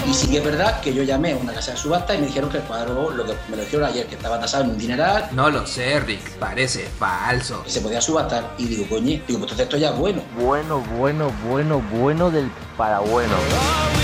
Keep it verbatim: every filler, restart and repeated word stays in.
Y sí que es verdad que yo llamé a una casa de subasta y me dijeron que el cuadro, lo que me lo dijeron ayer, que estaba tasado en un dineral, No lo sé, Rick, parece falso. que se podía subastar. Y digo, coño, digo, pues entonces esto ya es bueno. Bueno, bueno, bueno, bueno del parabueno.